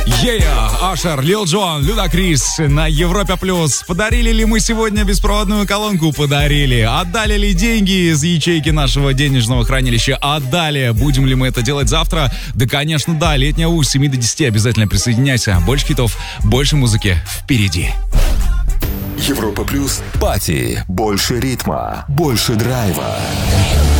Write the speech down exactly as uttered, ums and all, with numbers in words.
Yeah, Ашер, Лил Джон, Людакрис на Европе Плюс. Подарили ли мы сегодня беспроводную колонку? Подарили. Отдали ли деньги из ячейки нашего денежного хранилища? Отдали. Будем ли мы это делать завтра? Да, конечно, да. Летняя У с семи до десяти. Обязательно присоединяйся. Больше хитов, больше музыки впереди. Европа Плюс. Пати. Больше ритма. Больше драйва.